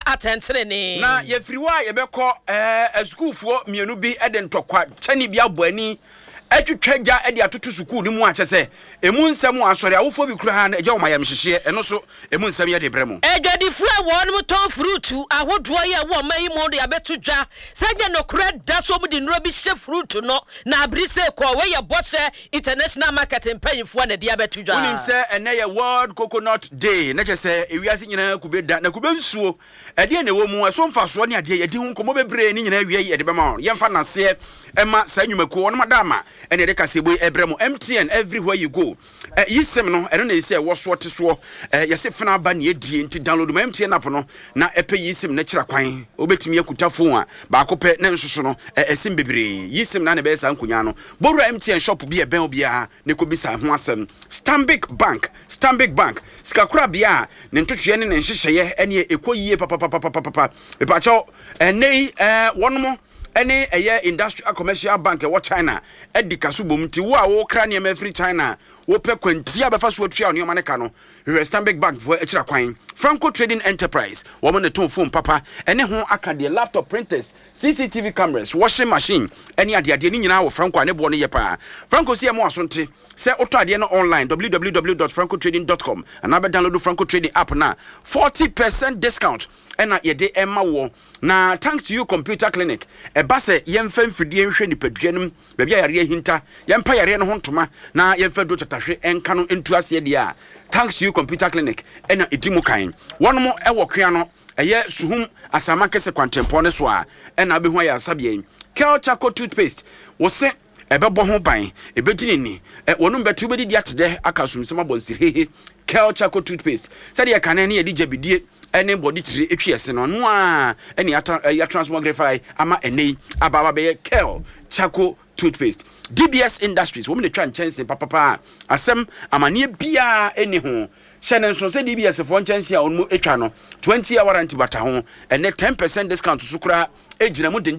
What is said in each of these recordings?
attentrene na ye friwa ye beko school fo mienu bi ede ntokwa chani bi aboani atwetwaja ede atoto school ni mu a chese emu nsem asori awofo bi kura ha na eje omayam hyehye eno so emu nsem ye de bremu edwadifu a won ton fruit ahodo ye wo mayi mo de abetudwa sanya no kura da so mu de nro bi hye fruit no na abrise ko we ye bose international marketing payifo na de abetudwa unim se ene ye world coconut day na chese ewiase nyina kubeda na kubensuo ede ne wo mu so mfaso ne ade ye di hu nkomo bebre ni nyina wie ye de bema ye mfa na se ema sanyumako won madama ene de kasebo ebremu MTN everywhere you go yisem no eno na ese wo so teso yese fena ba ne edie nti download my MTN app no na epe yisem na kira kwan obetimi akuta phone a ba kope na nsoso no esim bebre yisem na ne be sa nkunya no boru MTN shop bi e ben obia ne ko bisa ho asem Stanbic Bank skakura bia ne ntotwe ne nhyehyeye ene ekoyie papa epacho enei wonomo any industrial commercial bank e China edika so bomti wo a wo kra ne ma free China wo pe kwantia be fa so atua ne ma ne ka no Stanbic Bank for ekira kwan Franco Trading Enterprise wo mo ne ton phone papa ene ho aka de laptop printers CCTV cameras washing machine any ade ni nyina wo Franco ane bo ne ye pa Franco si e mo asonte se auto ade no online www.francotrading.com and now download Franco Trading app na 40% discount ena ye de emma wo na thanks to you computer clinic e ba se yemfa mfidie nhwe nipadwanum ba bia yare hinta yempa yare no hontoma na yemfa do tatahwe enka no entu ase de a thanks to you computer clinic ena edimu kan wono mo e wokua no eye suhum asama kese kwantempo ne so a ena be ho ya sabien Kel Chaco toothpaste wo se ebebo ho ban ebedinini wonum betu bedi diatde akasum sema bonsire Kel Chaco toothpaste said ye kanane ye di jabidie anybody three etwiese no no a ene ya transmogrify ama ene ababa be Kel Chaco toothpaste DBS Industries wo me twa nchense papa asem amane bia ene ho hyene nso se DBS for nchense a onmo etwa no 20-year warranty bata ho ene 10% discount sukura ejina mu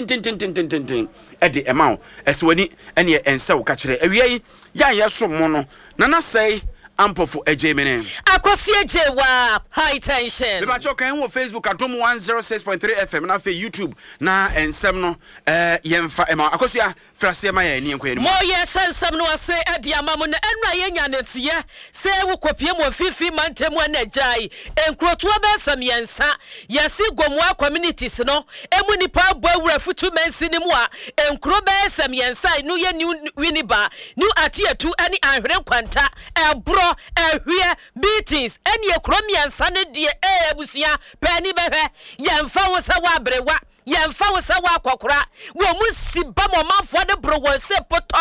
tin ede emao eswani ene ense wo ka kire awiei ya yeso mo no na sei ampo for ejemene akosi ejewa high tension be ba chokan wo Facebook atom 106.3 FM na fe YouTube na ensem no yemfa ema akosi a frase ma ya ni enko ni mo ye sensem no ase ade amamu na enra ye nya netie se wo kopie mo fifi mantemu na jai enkroto abesam yensa yesi gomwa communities no emu nipa bo awura futu mensi ni mu a enkro besam yensa no ye new winiba new atietu ani ahwere kwanta ebro ehwie beatings eni ekromiansa ne de ebusia pani behwe yemfa wo se wa brewa yemfa wo se wa kwakora wo musiba momafo de bro wo se poto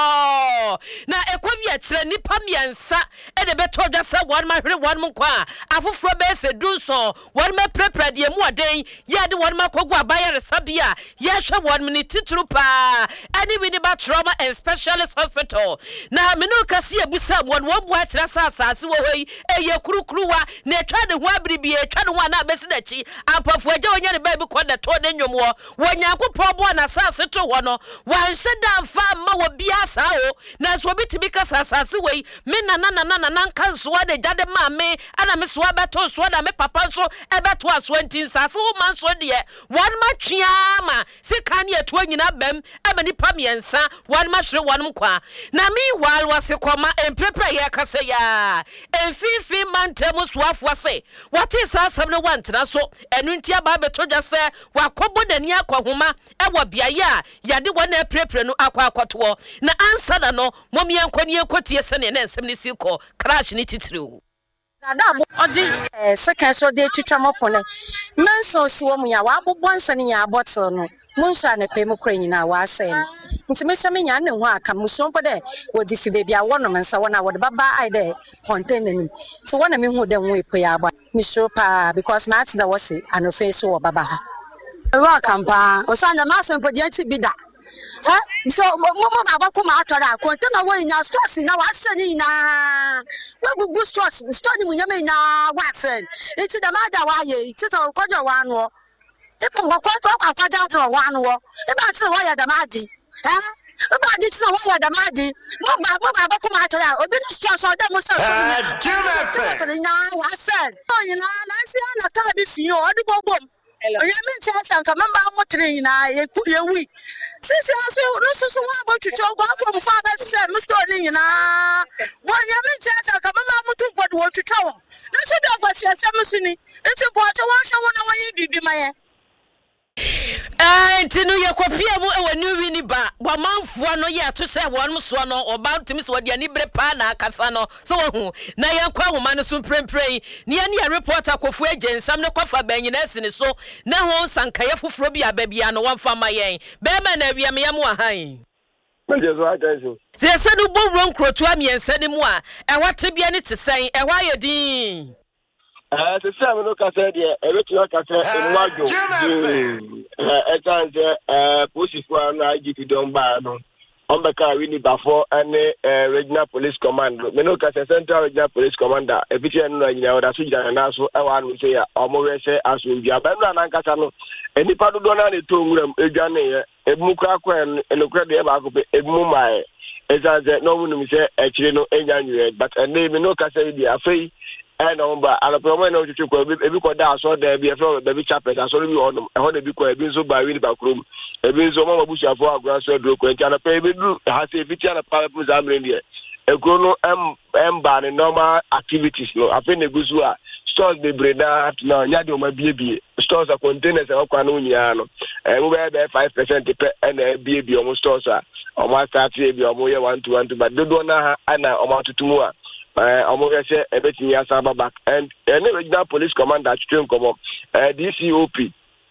na ekwabi a kire nipa miansa e de beto dwa se won ma hwere won mkwa afofro be se dunso won ma prepare de mu oden ye de won ma kogu abaya resabia ye hwe won mini titru pa ani we ba trauma and specialist hospital na menu kase ebusa won wo bu a kire asase wo hoi eye kurukruwa na etwa de ho abribie etwa de ho na besi dachi ampafo agya onya ne ba bi kwada to de nwomo wonyankopɔ bo na asase to ho no wanhye da fa ma wo bia sa o na so bitimi kasa asase wei me na kanso de jade ma me ana me so abeto so da me papa so ebeto aso antin sase wo man so de won ma twia ma sika ne eto anyina bam ema ni pamiensa won ma hwere won kwa na mi wal wase koma emprepre ye kasa ya enfifi mantemu soafo ase what is asem no wantena so enu ntia ba beto dwa se wakobo dani akwahoma ewo biaye a yade won aprepre no akwakoto na ansa da no momia nkoni ekotie se ne ensem ne siko crash ni titiriu Nadabo odi second so de twitwa mopone menso si wo mu ya wa abobbo ansa ne ya bottle no munsha ne pe mu kra nyina wa asem nti me hyame nya ne ho aka mushompo de wodi fi baby a wono mensa wona wodi baba ai de contain nim so wona me hu de ho epo ya aba me show pa because ma ati da wose an official wo baba ha wa kampa osanda ma sempo de anti bida ha so mo baba ko ma atora contain na wo nya stress na wa aseni na we go stress study mu nyame na wa asen nti da ma da wa ye ti so kojo wa no ipo ko kwaja tro wa no e ba ti wo ya da ma di Nobody to why the Madi. Nobody come out there. Or didn't see us all them was now. I said, oh, you know, I see on a car if you or the bomb. You mean, I remember what train I put your week. Since I also want to show up from father's Mr. Nina. One young I remember to what to tell. Let's see what you're saying. It's a watch. I want to be my. Tinu ye kwafia mu ewa new wini ba wa manfo no ye to say won so no oba timi so de ani bre pa na akasa no so wo hu na ye kwa homa no so premprem ne ye ne reporter kofu agensam ne kwafa banyi na sine so na ho sankaye foforo bi ababia no wonfa ma yen be ma na awia me yam wa han se se no bo ron kroto amiensa ne mu a ewate bia ne tesɛn ɛhwa ye din the seven look at the original cassette in Wago. Pussy for an IGP don't buy no. On the car, we need before any regional police commander. Menoka Central Regional Police Commander. A bit of that's which I also want to say, or more say, as we be a band and Casano. Any part of Donald to Uganda, a Muka and a credit about a Mumai. As I said, no one will say, actually, no, but a name no Cassadia, a fee. And a prominent notice to go because that's what there be a floor, the chapel. I saw you on a holiday because I've been so by really back room. I've been so much bush for our grandson, and a baby has a feature and a parapet India. A grown ban in normal activities. No, I think the Guzua stores the bread out now. Yado, my baby stores are containers of Canuniano, and we have 5% and a baby almost stores are almost 30 or more 1 but they don't know and amount to more. I'm say everything has back and any regional police commander stream come up DCOP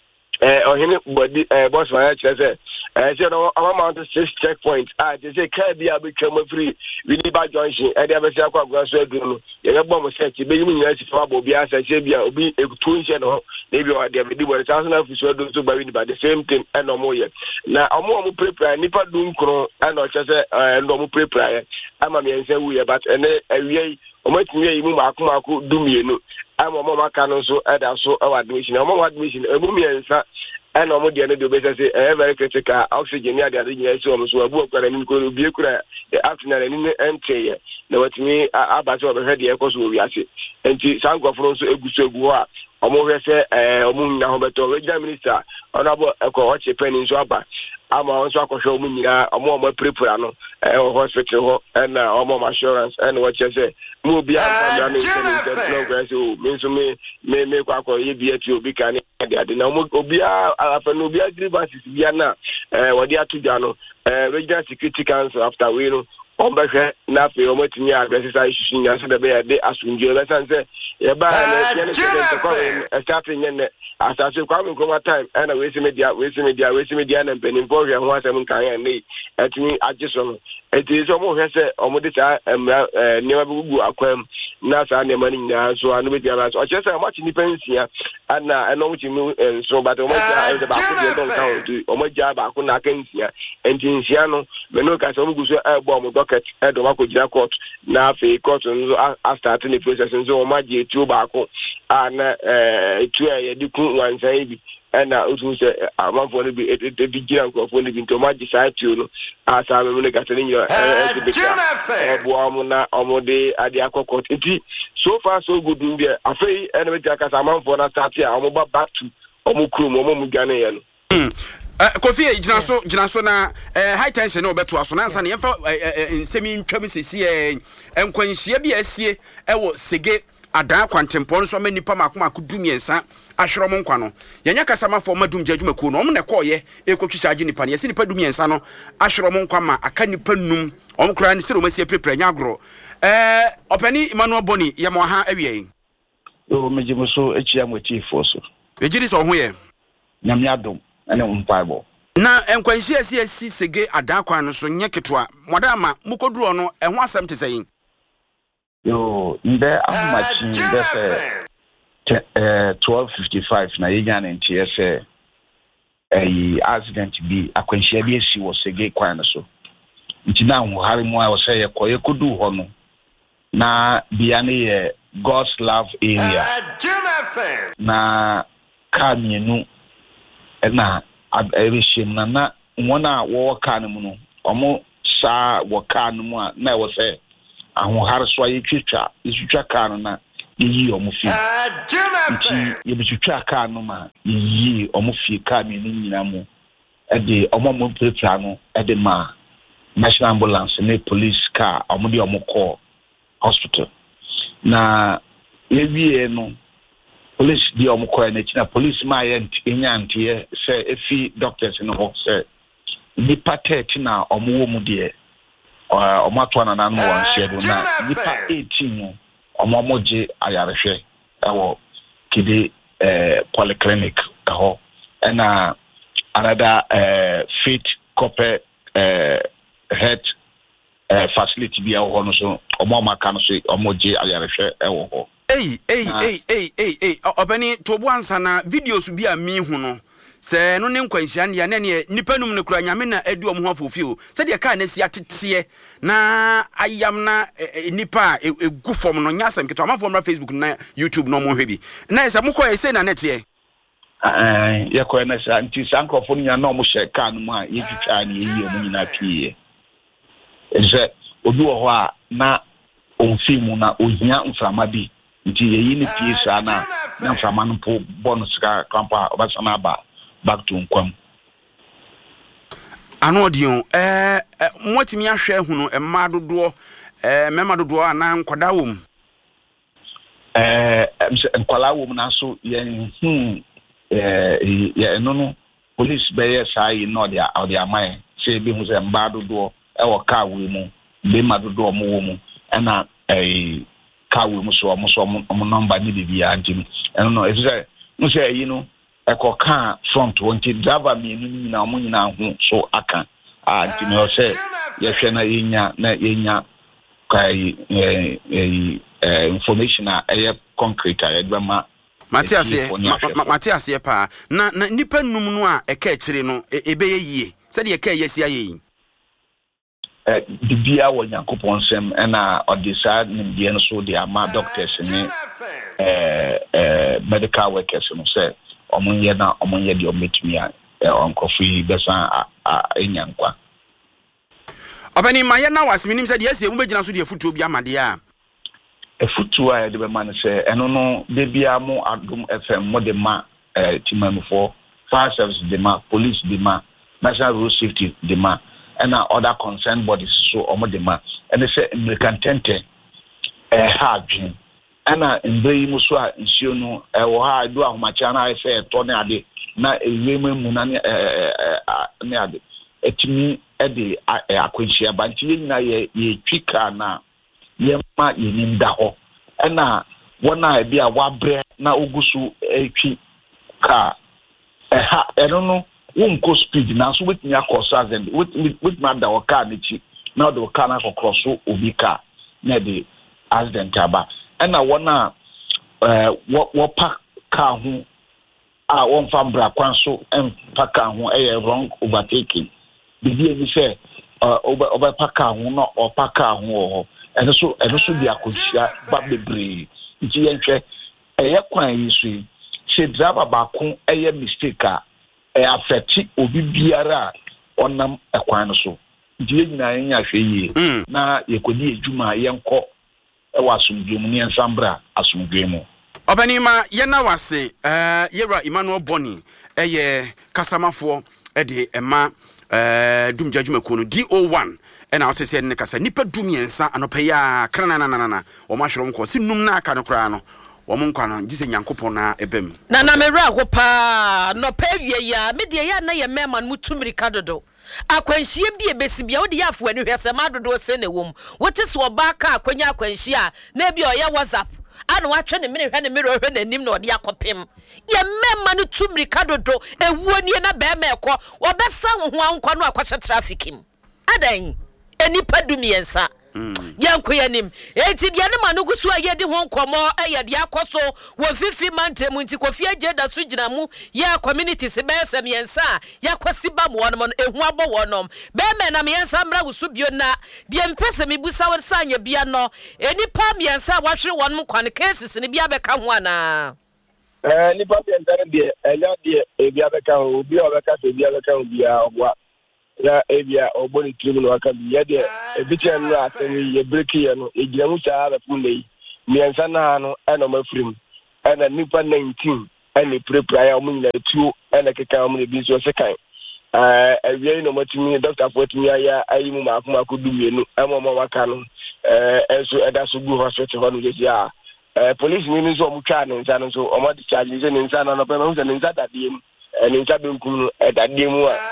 or him body boss man say no amount of 6 checkpoints they say can be become free we need by junction and they have say akwa so do you bomb search be you need to for obi asa say bia obi etunshe no maybe or they be the thousand of so do so by the same thing and no more yet na omo prepare nipa dun kro and o say no prepare ama me nse wuye but ene awie omatumi yi mu maako dumienu ama omo maka no so eda so admission omo admission emu me nsa ena omo de ne do be say very critical oxygen ya de nya so omo so abu okara ni ko bi ekura after ni ente na watumi abase obo de ekoso wi ase enti sangofro so eguso egu ho a omo hwe se omo na ho beto regional minister honorable eko oche penin so aba ama on so akosho mu nyira omo prepare no hospital ho and omo assurance and what you say mu bia kwanda ni progress o me so me kwa ko ye bia ti obi kan de na obi afa no bia grievances bia na wodi atugya no regional security council after we no on be hwe na fe omo timi address issue nya so de be de asunje be san say ye ba na ye ne ko starting ne asase kwa me kuma time and we see media na penin for hwe ho asem kan ya nei atimi agiso no eti so mo hwe se omo de sa ne ma bugu akwam na sa ne mani nya so anu be dia so o che se ma chi ni pensia ana eno mo chi mu so but omo ja e ba ko de don kan tu omo ja ba ko na kansia enti nsia no me no ka so mo guso e bo mo docket e do ma ko jira court na fe court no a start ni process so o ma je tu ba ko ana tu e di ku wan sai bi ena otu se amanfo no bi e gira nkofo no bi nto ma je sai tu no asa me no ka se ni bo amu na omode ade akokot enti so far so good ndi afei ena be aka sa amanfo na start ya omo ba back to omo krum omo mu gane ye no Kofi gyina so na high tension no obeto aso na nsa na yemfa nsemi ntwam sesi enkwanhia bi asie ewo sege adan kwantempon so amanipa makoma dumiensa ahwerom nkwa no yenya kasama fo madum jadwuma ku no om ne koye ekotwitwaje nipa ne yesi nipa dumiensa no ahwerom nkwa ma aka nipa num om kra ne sero masie prepare nya agro opani Emmanuel Boni ye mo ha awie o mejimuso echia motifo so ejiri so ho ye nyame adom ene mpaibo na enkwanhia esi sege adan kwan no so nye ketwa modama mukoduro no eho asem tesayin yo nde amachi nde 12:55 na yenya ntie se accident bi akwanhia bi esi wo sege kwan no so ntina ho hare mu a wo se ye koye kodu ho no na bia ne ye God's Love area na kamienu na ebishim na wona wo ka no mu no omo sa wo car no mu a na wo say ahohare so yitwitwa car no na yi omo fi ye bitwitwa car no ma yi omo fi car mi nyina mu e de omo mo prepare no e de ma national ambulance ne police car omo de omo call hospital na yewie no police di omo call na china police ma ye enyantie say efi doctors no ho say nipa 30 na omo wo mu de omo ato na nanu won share na nipa 18 no omo moje ayarehwe ewo kide polyclinic ho na another fit copper health facility bi ho no so omo maka no so omo je ayarehwe ewo ho obani to bo ansa na videos bi a mi hu no se no ne nkwanhia ne na ne nipa num ne kura nyame na adu omo ho afofio se de ka na si atete na ayam na nipa egu fom no nyasam keto amafo mra Facebook na YouTube no mo hwe bi na se mko e se na nete ye ko na sa nti sankofo nya na omo hye ka no mu a ye twitwa na ye omo nyina pie ese obi wo ho a na onfimu na ohia mframa bi nti ye yi ne pie sa na mframa no po bonus ka kampa obasana ba back to nkwam anodion motimi ahwe hunu emma dodo mema dodo ana nkwada wom nkwala wom na so ye no police be sai no de amai se bi hu se mba dodo e wo ka we mu be ma dodo mo wo mu na ka we mu so mo number ni bibia antim no e se no se yi no eko ka front wonti driver mi enu na omo nyina ho so aka ntimi o se ye hwe na yenya kai information a concrete a edema Matias ye pa na nipa num no a eka kire no ebeye yie se de eka yesi aye bibia wo Yakobon sem na odisa nimdie no so de ama doctors ni medical workers no say omunye de ometumi a onkofi besa enyankwa obani maye na wasminim se de ese mu begina so de futuo bi amade a efutuo a de be man se eno no de bia mo Adom FM mo de ma timanufo fire service de ma police de ma national road safety de ma and other concerned bodies so omo de ma and say American tente hardwin ana mbeyi muso a nsio no wo ha do ahomacha na say to ne ade na ewemu mu na ne ade etimi de akwanhia banti nyina ye twika na ye ma yeninda ho ana wona bia wabre na ogusu etwi ka ha eno no wonko speed na so wetimi akross and with ma da waka na chi na do ka na cross obi ka na de accident aba ana wona wo park car ho a won fa bra kwan so park car ho wrong overtaking bibi eni say over park car ho no or park car ho eno so bi akosia ba bebre nti yenhwe kwan yi so se driver ba ko mistake a affect obi biara onam ekwan no so nti nyina nya hwe yi na yekodi edwuma yenko wasumdwemu ne ensambra asumdwemu obanima yena wase yera Emmanuel Boni kasamafo de ema dumjadwumako no DO1 ena wotese ne kasa nipa dumiensa anopeya krananana o mahwero mko sinum na aka no kra no wo nkwa no gise Nyankopon na ebem na mera ho pa no pawie ya media ya na ye mema no mutumirika dodo akwanhie bi ebesi bia wode yafo ani hwese ma dodo se ne wom wote so ba ka akwanya akwanhie a na bi oya WhatsApp ana watwe ne mene hwe ne mero hwe nanim na ode akopem ye mema no tumirika dodo ewuo nie na be ma ekọ obesa ho ankwa no akwahye traffic im adan enipa dumiensa yanko yanim enti dia ne manugu so ayedi ho nkomo ayedi akoso wo fifi mantem nti kofi ageda so gina mu ya community se be semiensa ya kwasiba mo wonom ehu abo wonom be me na miensa mra gusu bio na die mpese mibusa wo sanya bia no enipa miensa wahwe wonom kwan cases ne bia beka ho ana nipa miensa de enya de bia beka ho bia beka so bia beka ho bia ogwa na ebia oboni trim no aka bi ye de ebitia no asemi ye break ye no egira mu saa ba fu nei miensa na no eno mafrim ena nipa 19 ene prepare ya omu nyina tuo ena keka omu ne bi so sekan awie no matimi doctor fortimi ya ayimu makoma ko dumienu amoma waka no enso eda so gu hospital ho no je ya police ni so omu twa ne nsa no so omo discharge ne nsa no pe ma ne nsa dadiem ne nsa benkum dadiem a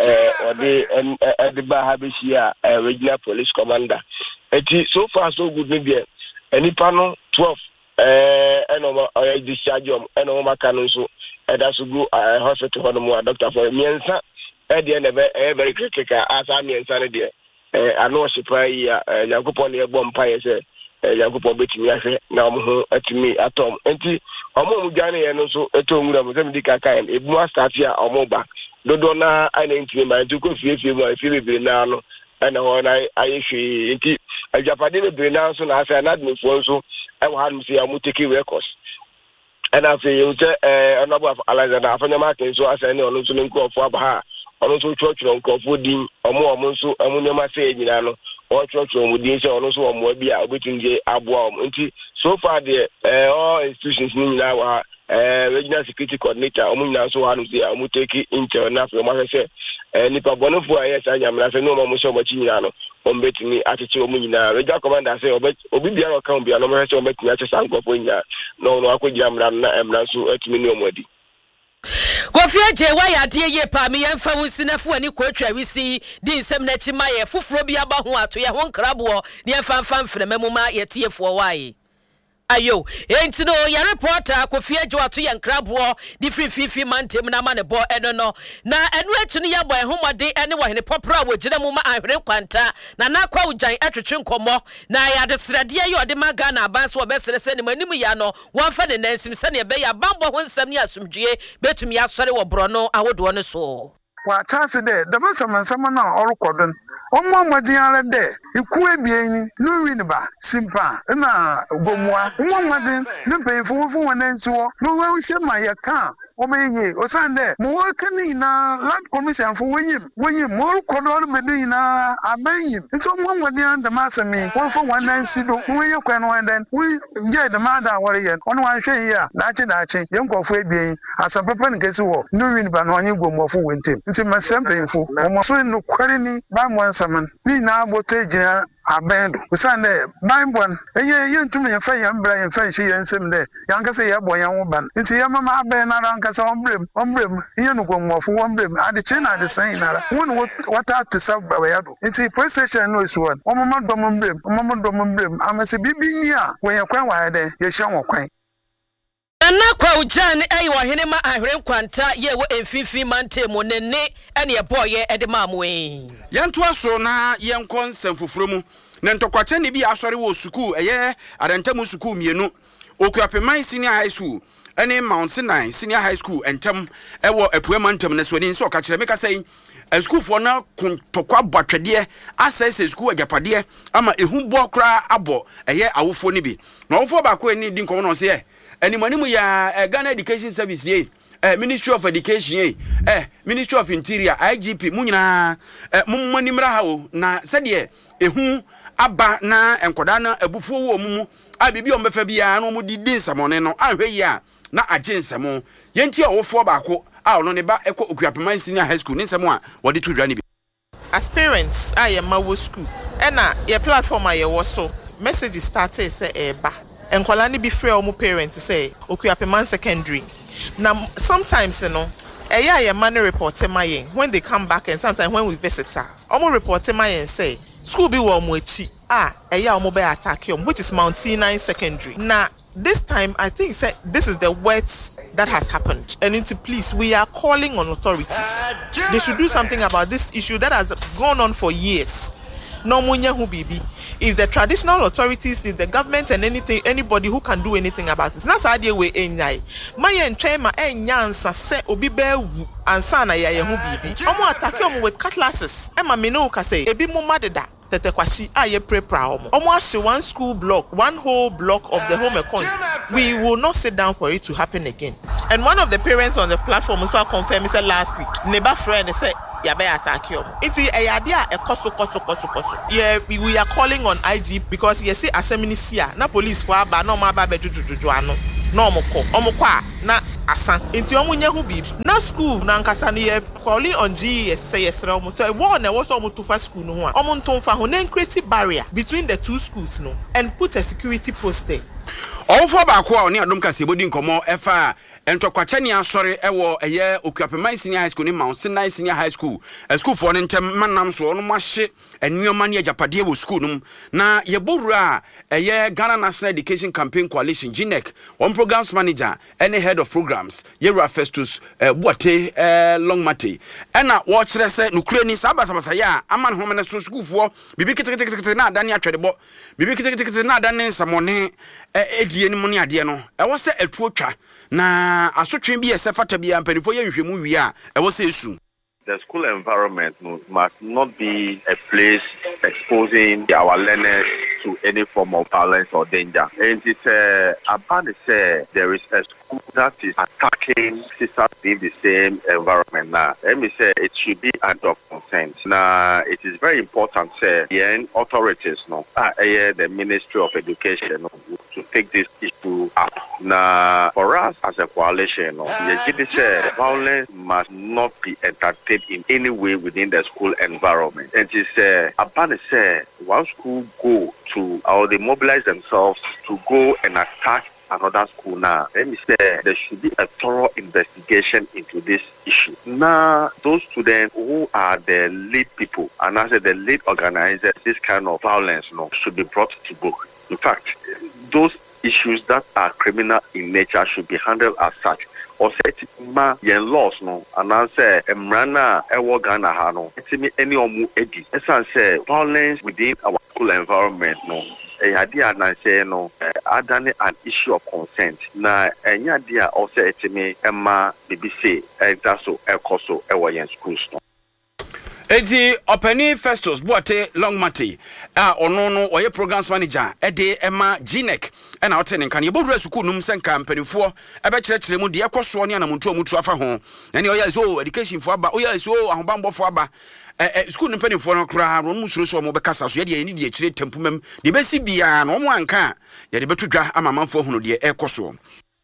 ode ba ha be shia regional police commander eti so far so good me there enipa no 12 eno discharge eno maka no so eda so gu hospital ho no mo doctor for miensa ede na very critical asa miensa ne de ano shipa ya yakopon ne bom paye se yakopon betimi ahwe na omo ho atimi atom enti omo mu gane ye no so eto nwura mo sem dika kan ebu start ya omo ba dodo na ana ntimi ma nti ko fiefie mu afie bebere na no ana ho na ayehwe enti ajapade bebere na so na asa na admifo so ewo ha msi ya mu take records ana fe yute onabo Alexander afanyama kan so asa ne ono so ne nkofo aba ha ono so chọchọ nkofo din omo nso amunyama se nyina no o chọchọ mu din se ono so omo bi a obetinje aboa omo nti so far the all institutions ni nyina wa regional security coordinator omo nyina so ha no se omo take intel na fe mo se nipa bonofo aye sa nyamra se no mo so mo chi nyina no ombetini acheche omo nyina regional commander se obi bia no kan bia no mo se ombetini acheche nkofo nyina no akogya mra na emra so atimi ne omodi Kofia je wa ya de ye pa me yemfa wunsinafo ani kwatwa wisi di nsem na chi maye foforo bi aba ho ato ye ho nkrabo ne yemfa mfrema ma ye tiefo waye ayo enti no ya reporter Kofia je wato ye nkrabo di fifi mantem na ma ne bo eno no na enu etu ne ya boy homode ene wo hene popra wo gire mu ma ahwere kwanta na na kwa ujan atwetwe nkomo na ya de srade ye ode maga na abanso obesere se ne manim ya no wonfa ne nansim se ne be ya bambo ho nsam ne asumdwie betumi asore wo brono awodo no so wa chance de the mansama na orokodon omo amadiare de iku ebieni no winba simpa na gomwa omo amadin ne penfo fu wonansi wo no wa hwe ma ye kan omeye osande mo wakani na land commission for wenyi mo kodon medin na abayim nto mo amadian de masami won fo wonansi do wenye kwan wan den we je de mada wore yen ono wan hwe ya na achi ye nkofo ebien asapapa nkesi wo no winba no onye gomwofo wentem nti masempenfo mo so no kwari ni ba mo ansaman ni na aboto ejina abendo usande bimbon eye ntumi ye fa yambra ye fa shi ye nsem de yanka se ye boyan wo ban nti ye mama aben na ranka se ombrem ye no gomwofo ombrem ade chi na ade san na won wata to sabba ya do nti PlayStation no is one omama dom ombrem amase bibi ni a wo ye kwan wa de ye hye wo kwan na kwa ujan ayi wa hene ma ahwere kwanta ye wo emfifi mantemo ne ene ye boye ede mamwe yento aso na yenkon sanfufuro mu ne ntokwache ne bi asori wo school eye adantamu school mienu okuapeman senior high school ene Mount Sinai senior high school entam ewo epuema ntam ne so ni nso ka kire meka sei school for na kontokwa botwede asese school agapade ama ehu bo kra abo eye awofo ni bi na awofo ba ko ni din kono no se animanimu ya Ghana Education Service ye Ministry of Education ye Ministry of Interior IGP munyina mummanimra hawo na sede ehu aba na enkoda na abufuo wo mumu abibi ombefa bia na omudi dinsamone no ahwe ya na agensamo yenti awofo baako a ono ne ba ekọ Okuapeman Senior High School ninsamo a wode to dwa ne bi as parents I am mawo school ena your platform aye wo so message started say eba enkwala ni bi free omo parents say Okuapeman Secondary. Now sometimes you know your money report mayen when they come back and sometimes when we visit her omo report mayen say school be wo mo echi omo be attack you which is Mount Sinai Secondary. Now this time I think say this is the worst that has happened and into please we are calling on authorities. They should do something about this issue that has gone on for years. No munya hu bibi. If the traditional authorities, if the government and anybody who can do anything about it, that's how they way enyai. My entrema enyansa se obi bewu ansana ya yehu bibi. Omo attack omo with cutlasses. Emma mino ka say ebi mo madeda tete kwashi aye prepra omo. Omo ashe one school block, one whole block of the home accounts. We will not sit down for it to happen again. And one of the parents on the platform also confirmed said last week, neighbor friend said yabe attack you. Iti idea e koso. Yeah, we are calling on IG because you see aseminisia na police for aba na ma ba bejujuju ano. No omoko na asan. Inti omunye hu bi. Na school na nkasa no ye calling on GES say yesra omo. So one na was omo to fa school no ho. Omo ntonfa ho na create barrier between the two schools no and put a security post there. All for back wa oni adom kase bodi nkomo efa entokwache ni asore ewo eye Okuapema Senior High School ni Mount Sinai Senior High School school for ntem manam so no mahye enuoma ne agapade wo school num na ye borura eye Ghana National Education Campaign Coalition GNEC one programs manager any head of programs Yera Festus Boate Longmate ena wo kire se nukure ni sabasa ya aman home na so school for bibi kitikiti na adane atwedebo bibi kitikiti na adane samone edie ni moni ade no ewo se atuotwa na asotwe bi esefata bia mpanifo ye hwehwemu wi a ewo se esu. The school environment must not be a place exposing our learners to any form of violence or danger. And it's about to say there is a school that is attacking sisters in the same environment now. Let me say it should be out of consent. Now, it is very important, say, the authorities, the Ministry of Education, to take this issue up. Now, for us as a coalition, violence must not be entertained in any way within the school environment. And it's about to say, one school go to, or they mobilize themselves to go and attack another school now. Let me say there should be a thorough investigation into this issue. Now, those students who are the lead people and as the lead organizers, this kind of violence should be brought to book. In fact, those issues that are criminal in nature should be handled as such. Or set ma yen laws and answer emrana ewo Ghana ha no etimi any omu edi esan say violence within our school environment idea na say adane an issue of consent na enya dia also etimi emma BBC entaso ekoso ewo yen schools Edi Openi Festus Boate Longmate ono no oye programs manager ede ema GNEC na otene nkan ye bodura suku num senka mpanifo ebe kirekire mu de ekoso ne na muntu omutu afa ho na ne oya so education fo aba oya so ahobambo fo aba school mpanifo no kra no mu suro so mo be kasa so ye de ni de kire tempumam de besi bia no mo anka ye de betudwa amamanfo hunu de ekoso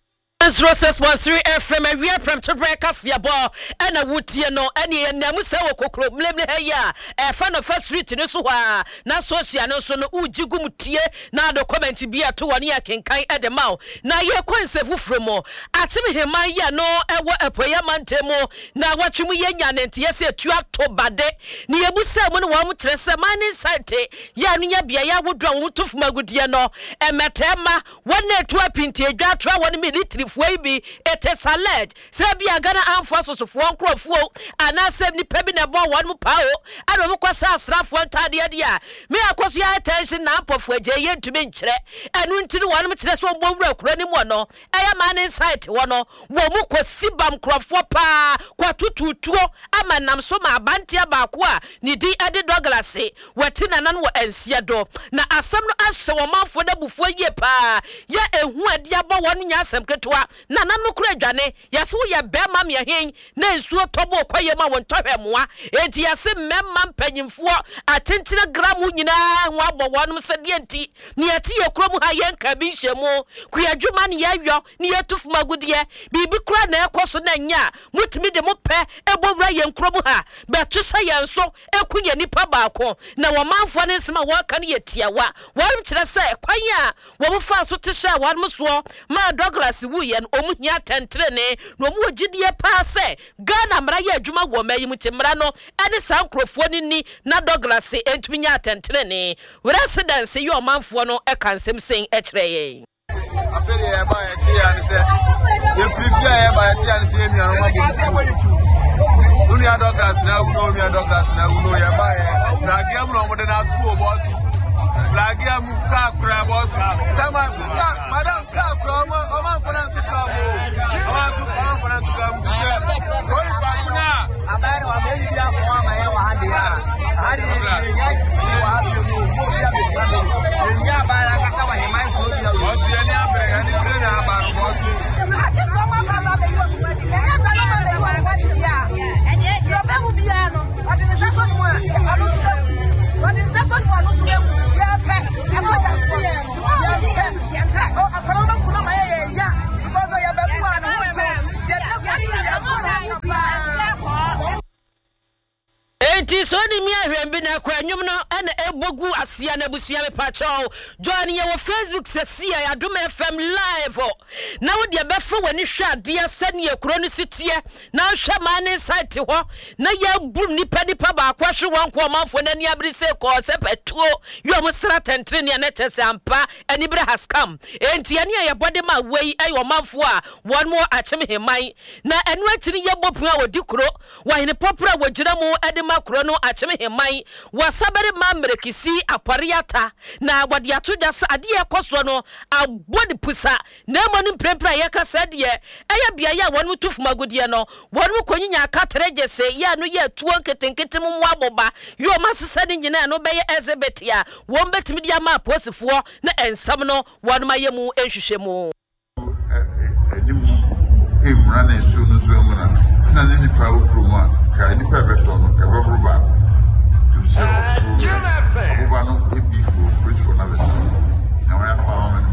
Roses 13 FM we from to break us ya ball and a wood no any namu se wo kokro mlemle heya fan of first street no so ha na social no so no ujigumutie na do comment bia to one ya kenkan e de maw na ye kwensefu from atimi heman ya no ewo epoya mantemo na watwemu ye nyanente ye se tua to bade ni ebusa mu no wa mu trese mani site ya no nya bia ya wodwa wo tofumagudie no emetema wona to apinti edwa tra woni military Fwebi etesaled sebia Ghana amfoso fo nkrofo anasem ni pebi na bo wan mu pao ado mu kwasa asrafo ntade dia me akoso ya attention na apofo aje ye ntumi nkyere enu ntiri wan mu kyere so mbo wura kura ni mu no eya man insight wono wo mu kwasibam krofo pa kwatututuo amanam so ma abantia baako a ni di ade Douglas wati nanan wo ansia do na asem no ahye wo manfo da bufo ye pa ya ehu ade abo won nya asem ketwa na nanu kura dwane yaso ye bema me hen na nsuo tobo kwaye ma won tohwemoa enti yase memma mpanyimfo atentire gramu nyina ho abo wonum se de enti ne yati ye krom ha yen ka bi hyemu kuyadwuma ne yawo ne yatufumagudie bibi kura na ekoso na nya mutumi de mo pe ebowura yen krom ha beto sha yen so ekunya nipa baako na wo manfo ne nsema wo ka ne yetiawa wo kire se kwanya wo mfa so te sha wonum so ma Douglas yen omuhia tentrene no mu ogidie pa se Ghana mra ye adwuma wo mayim timra no ene sankrofo ni na Douglas entwinya tentrene residence ye omanfo no e kansem sen e kire ye afere ye ba ye ti an se ye frifia ye ba ye ti an se mi an ma bo uni Douglas na uno mi Douglas na uno ye ba ye na gem no mo de na tu obo Lagi amu kakra boss. Sama madam kakra oma fana tukamu. Oma fana tukamu. Koi bakuna. Abaro ameli dia kwa ma ya wa hadia. Hadi ya wa hadia. Nya bara kasa wa hemai ko dia. Boss ya ni abre ni krena abaro boss. Ati soma baba be yo. Nya sana ma be wa hadia. Yo be hu bia no. enti so ni mi ahwem bi na kwa nwum no ana ebogu asia na busua me pacho join ye wo Facebook sesia ya Adom FM live na wo de befa wani hwa ade asane ekuro no sitie na hwa mane site ho na ya bu nipa ba kwa hwe won ko manfo na ni abri se ko se petuo yo mo sra tentre ne na chese ampa ani bre has come enti ani ya bode ma wei ayo manfo a won mo achim heman na enu akiri ye bopu a wodi kuro wa hene popra wojira mu ade makro no achim heman wasabere mamrekisi apariata na wode atoda sa ade ekoso no abodi pusa na mo ni prempra ye kasa de eya bia ya won mutufu magodie no won mu konyinya akatre se ya no ye tuo nketenkete mu aboba yo masesa de nyina no beye Elizabeth ya won betimi dia ma posifo na ensam no won ma ye mu ehwehwe mu emra na enso no so emra na ne nipa okroma ka nipa beto no ka babruba to se aboba no ebi ko preach for na beto na wa fa on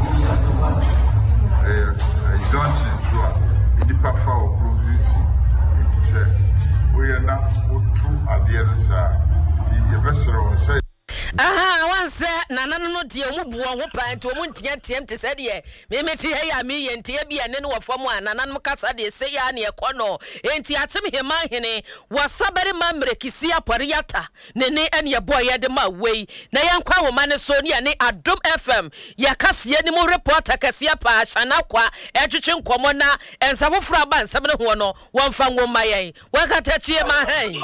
Johnson so nipa fa okrovi enti se we na otu ade no sa di e besero se wanse nanano no de omubuo ho pa enti omu ntia tiem te se de me meti he ya me yenti e bia ne no wofam a nanano kasa de se ya ne ekono enti achim hema hene wasabere mamrekisi aporiata ne ene boye de ma wei na yankwa wo mane so ne ne Adom FM ya kase ni mu reporter kase pa ashana kwa etwetwe nkomo na ensabofra ba nsam ne ho no wonfa ngoma yen wakata chie ma hen.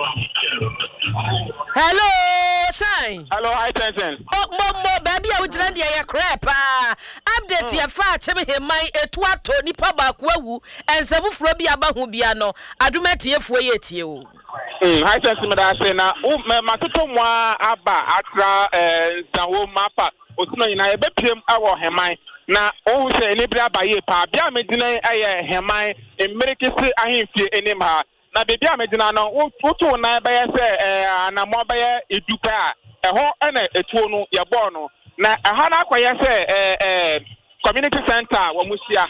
Hello, Shine. Hello, hi, Tensen. Mo, baby, I would run your crap. Update your fat, my etuato, nipa bakwawu, and Sabu Frobia Bahubiano. I do met here for you. Hi, Tensen, Madasena. Matutomwa, Abba, Atra, Sawo Mapa, Osuna, and I bet him our Hemai. Na o se libra ba ye pa bia medina aye hemai emerikisi ahimfie enimha na bebi amedina no woto na ba ye se anamo ba ye eduka eho na etuo no ye bo no na aha na akwaye se community center wo musia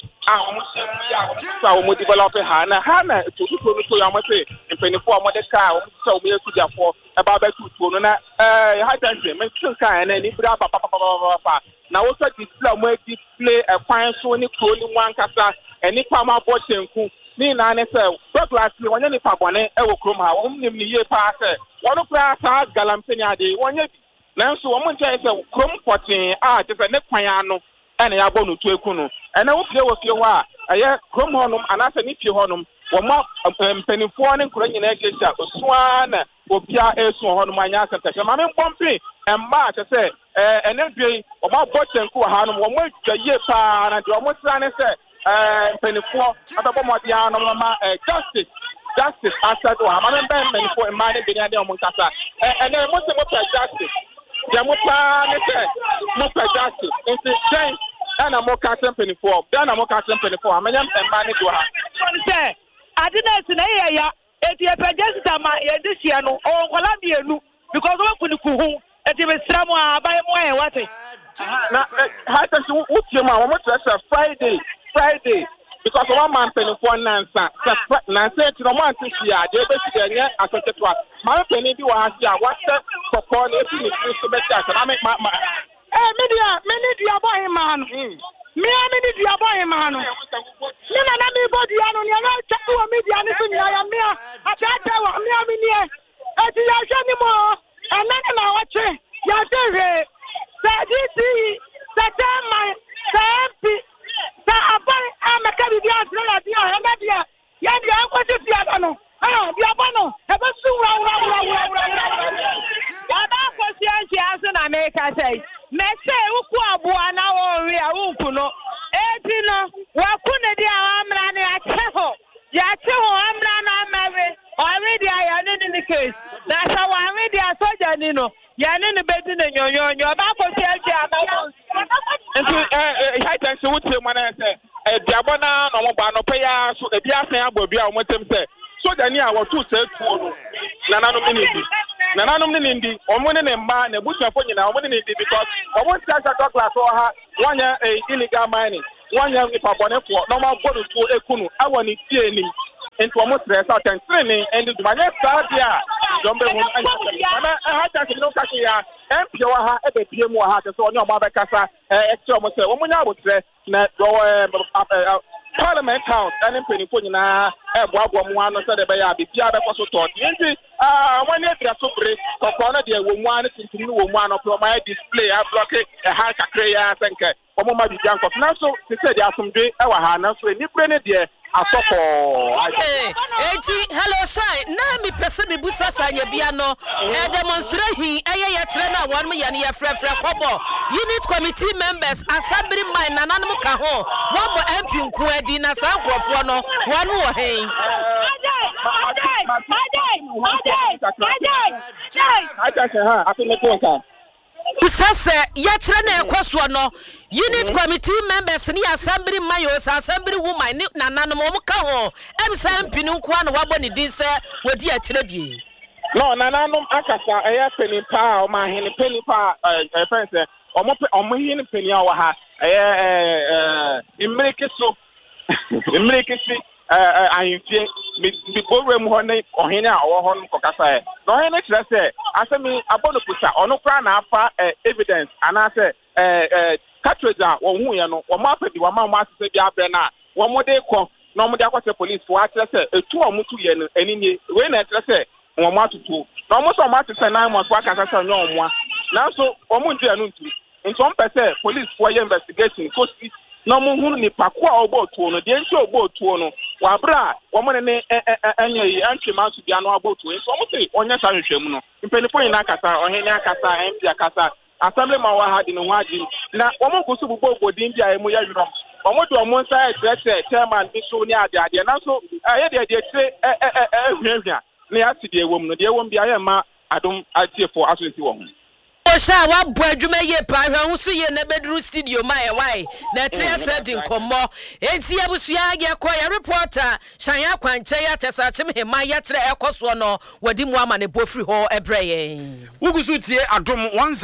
wo mu develop ha na tutu no so ya mo se mpenifo a mo de ka wo se wo yekudafo e ba ba tutu no na ha tanse me tinka na ni bra pa na wo so display mo display kwan so ni kro ni mu ankasa eni pa ma bo chenku ni na ne se Douglas ni wonye ni pa bone e wo krom ha wo nim ni ye pa se wono pra sa galampeni ade wonye bi nanso wo mo nche se krom potin a te se ne kwan ano ene ya bo no tu eku no ene wo fie wo fie ho a eye krom honum anase ni fie honum wo ma mpenifo ne kro nyina egesha osua na obia esu honum anya asante ma me pompe emba te se enedwe wo ma bo chenku ha no wo mo dwaye pa na de wo mo tra ne se mpenifo ababo mo dia no ma justice asad wo ma me mpenifo emma ne benya de wo nkasa ene mo se mo pa justice ya mo pa ne se mo pa justice enti sen ana mo ka mpenifo ana mo ka mpenifo amenya emma ne do ha se adina se na ya eti e pa justice ma ye disia no o nkola bienu because wo kuni kuhu eti be sramu abai mo e wate na ha ta si wutie ma wo mo tra Friday because one man penny for nansa nansa ti no man ti sia de be si de nye asotetwa ma penny bi wa sia what for na eti ni so be sia na me media boy man media boy man ni na me body anu ni na check wo media ni so ni ya me ata wa me ni eti ya hwe ni mo anana na wache ya dewe saditi satama sampi sa abai amaka bibia atla dia ema dia ya dia akwati dia no dia bono e be su wura ya ba kwasi anchi na America say me say uku aboa na wo ri a unku no eti no wa kune dia amra ne acheho ya cheho amra na amawe already I am in case that's how I already soja ni no ya ne ne bedi ne nyonyonyo ba kwasi anchi amawo nti haitan se wutie mana se diabona no mo ba no peya so ebi asan abobia o motem se so dani a wo tu se tuo no nananom ni ndi o mo ne mba na busuafo nyina o mo ne ndi because o mo sasa Douglas o ha wanya illegal mining wanya nipa bonefo no ma bodo tuo ekunu awo ni tie ni into almost the south and training and the Mania Sadia, Jumbo and I had to know Kakia, and Pioha, a PMO had to so no Mabacasa, extra almost a woman I would say, Parliament House, and in Penipuna, a Wabwan, so the Bayabi, Piaba was taught. When they are so great, for one of the woman to new one of my display, I block it, a high Kakrea, I think, Omoma the Jank of Naso, they said there are some day, our Hana, so you bring it there. Hello, sir. Now, me person, me busa sanya biano. Demonstrate he. Aya trena 1 million year free kobo. Unit committee members assembly mine nananu kaho. Wabo MP nkwedi na sankrofo no. Wanu wo hen. Sase yatrena ekwaso no. Unit committee members ni assembly mayos assembly woman ni nananu mo ka ho. MSMP ni nkwa no wabo ni din se wodi akyere bie. No nananu akasa eya peni pa o ma hene peni pa friends omo hene peni a wa ha imrekeso ahimfie mi program ho ne ohene a wo ho no kokasa e no ohene kire se asemi abono puta ono kra na afa evidence anase cartridge a wo hu ye no wo ma pedi wo ma mo asese bia bre na wo mo de ko no mo de akwase police for akire se etu o mutu ye no enini we na akire se wo mo atutu no mo so mo atese 9 months wa kan se nyo mo na so wo mo ndu anu ntu nso mpese police for ye investigation ko si no mo hu ni pakwa obo tuo no de nti obo tuo no wa bra wo mo ne enye yi anchi ma su bia no obo tuo nso mo se onye sa hwehwemu no mpenifo nyina akasa ohene akasa MP akasa assembly ma wa ha di no hadi na wo mo koso bubo bodin bia emu ya yuro wo mo do mo nsa director chairman bi so ni ade na so ye de tire hwehwea ne asidi ewom no de ewom bia ye ma adom atiefo asonsi wo ho Osha wa bo adwuma ye pa hwan so ye na bedru studio ma ye wai na tire setting komo enti abusua ye ko ya reporter Shanya Kwanche ya tesachim hema ya tire ekoso no wadi mu ama ne bofri ho ebreye Wugusu tie adom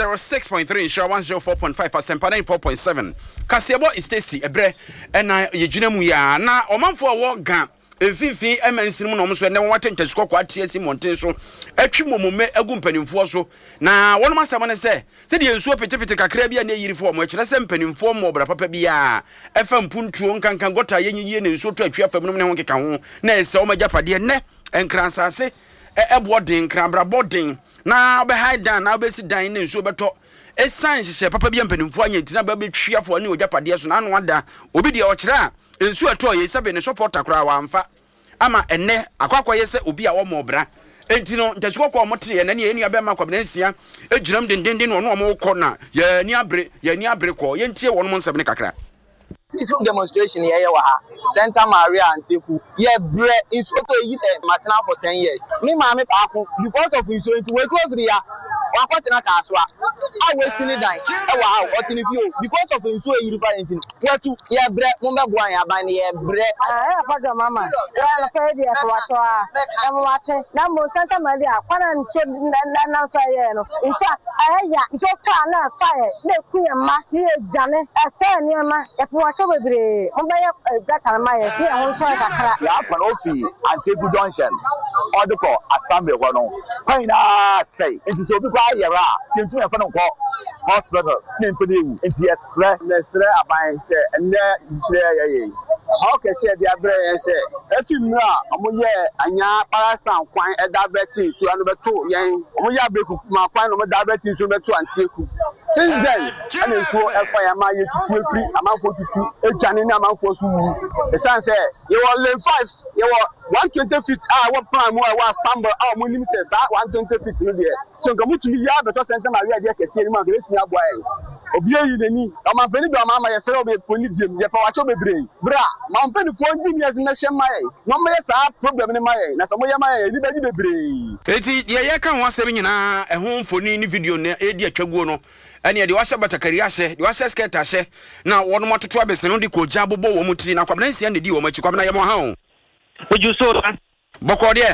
106.3 show 104.5 asempa 94.7 Kasebo Stacy ebre na ye gyina mu ya na omanfo wo ga efifi emansin mu no so ne won atentasuko kwa tiesi monten so atwi momume agu mpanimfo so na won masam ne se de ensuo petefete kakra bia na yirifo mo akire se mpanimfo mo bra papa bia efa mpuntuo nkankan gota yenyiye ne ensuo to atwi afam no ne ho keka ho na ese o majapade ne enkransase eboden krabra boden na obe haidan na obe si dan ne ensuo beto esan hye papa bia mpanimfo anya ntina ba betwi afo ne ojapade so na anu ada obi de o kire a ensu ato ye sabe ne supporter kra wa amfa ama enne akwakwa ye se obi a wo mo bra enti no ntasuko ko mo tre ye na ne enu abe ma kwabena nsia egiram dendenden no no mo ko na ye ni abre ko ye ntie won mo nsebe ne kakra peaceful demonstration here wa Santa Maria Anteku ye bre it's to yi maternal for 10 years me ma me pa because of insurance we close the ya wakotina kaswa I we sini dan e wa ha otini fio because of insurance you refer anything wetu ye bre mo be bo an aban ye bre e fa mama ya la fe dia ko wato a mo wate na mo Santa Maria kwana nche na so ye no in fact aya nche ka na fire na kuya ma ni ejane ese ni ma e fo wato bebre mo be ye data ma ye ni ho so kakara ya pa no fi Anteku Junction odiko asambe ho no kwan na say it is obi kwa yera kentu ya fa no ko hospital ni mpede enti esre na esre aban se enne yire ye how can say the abre say efi mra omoye anya parastan kwan edabeti so anu beto yen omoye abreku ma kwan no medabeti so beto Anteku since then and so efa ya ma ye tutu free amanfo tutu ejane ni amanfo so wu e san say you were lane 5 you were 120 feet what plan mo wa sample mo nim say sa 120 feet no there so ngamutumi ya beto Santa Maria de kese ni ma ga etumi agboa obi yi neni amampeni do amama ye sere obi poni diem ye pa wacho bebre bra mampeni fo engineers na hwe maye no me sa problem ni maye na so mo ye maye ni bagi bebre eti ye ka ho asem nyina ehon foni ni video na edi atwaguo no ene de wahye batakari ahye de wahye skirt ahye na wono mototo abese no de ko gya bobo wo mutiri na kwabena nsia ne di wo machi kwabena ye mo ha o oju so boko de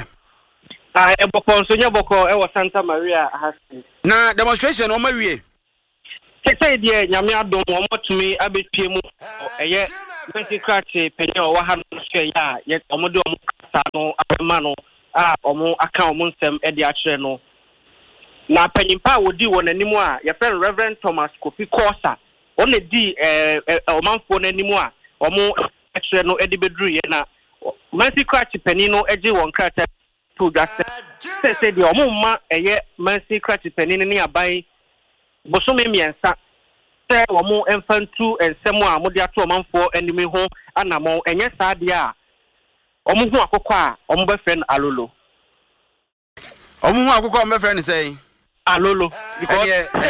boko so nya boko e wo Santa Maria hasi na demonstration o mawie say dear nyame adom wo motumi abetue mu eye 20 craft penye o wa ha no so ya ye omodo nkrata no apema no a omo aka omo nsem e de akere no na panyimpa wodi won animu a ye friend Reverend Thomas Kofi Kosa on di omanfo n'animu a omo akere no e de bedru ye na Mercy Cratch pani no eje won nkrata to just say the omo ma eye Mercy Cratch pani ni aban bosome miensa say omo emfantu ensem a mode ato omanfo animi ho anamo enye saade a omo hu akokọ a omo be friend alolo omo hu akokọ omo be friend say alolo because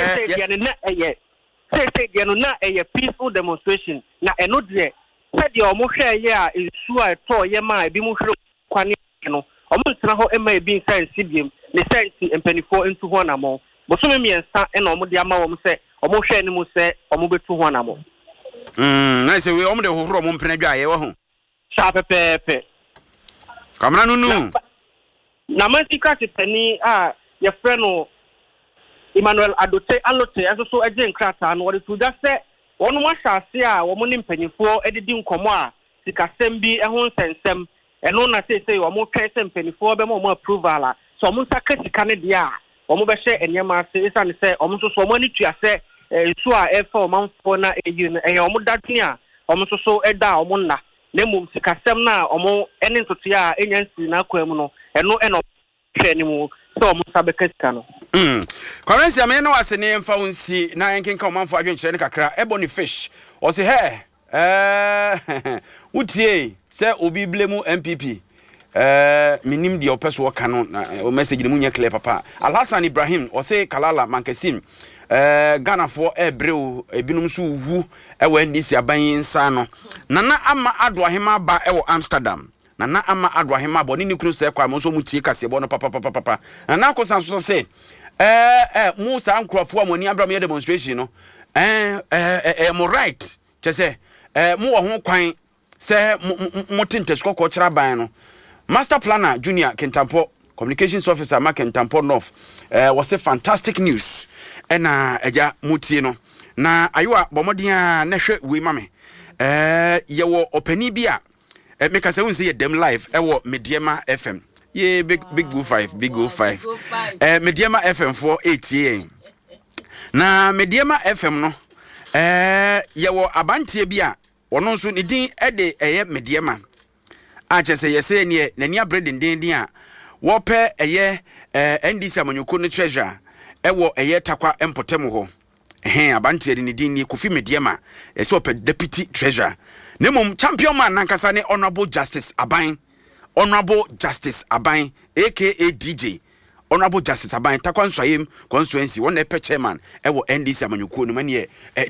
say na eye peaceful demonstration na eno de say the omo hwe ye a ensu a to ye ma ebi mu hwe kwani no omo ntena ho ema ebi nsan sibiem ne sense empanifo ntu ho anamo bosome miensa ena omo de ama wo say omo hwe ni mu say omo betu ho anamo na say we omo de hohoro omo mpena dwa ye wo ho sha pepepe kamera nunu na Mercy Cratch pani a ye freno Emmanuel Adote Alote so eje nkrata no wori to just say wonu ma hyase a wo mo ne mpanyifo edidi nkomo a sikasem bi ehon sensem eno na say wo mo twen sem mpanyifo be mo approval a so mo saka sika ne dia wo mo be hye enyema ase isa ne say wo mo so mo ani tua se su a efa wo manfo na eyi no wo mo dadwe a wo mo so eda wo mo na na mum sikasem na wo mo ene ntoto a enyansi na akwam no eno hwe ni mu so mo sabeka sika no Currency I mean no asene mfa wonsi na enkenka omanfo adwenkyere ne kakra ebony fish o se utie se obi blemu MPP minim de opeso ka no o message ne munya clear papa Alhassan Ibrahim o se Kalala Mankasim Ghana for ebreu ebinum so wu ewa ndisi aban nsa no nana ama adoahema ba ewo Amsterdam nana ama adoahema bo ni kunu se kwa mo so mutie kase bo no papa nana akosan so se Musa ankrofo amoni Abraham ye demonstration no mo right chese mo wo ho kwan se mo tintesko ko kira ban no master planner junior Kentampo communications officer Mark Kentampo North was a fantastic news na eja mutie no na ayoa bomodin na hwe we mame ye wo opani bia make say we say dem live wo Mediema FM. Yeah, big go 5, big go 5. Mediema FM for 8 na Mediema FM no ye wo abantie bia ono nso ne din ede eye Mediema a chese yese ne nani abredin din a wo pe eye NDC amanyoko no treasure wo eye takwa empotem ho abantie ne din ni Kofi Mediema yese wo pe deputy treasurer nemom champion man nankasa ne Honorable Justice Aban aka DJ Honorable Justice Aban takwa nsoyem constituency one epe chairman ewo NDC amanyuko no mane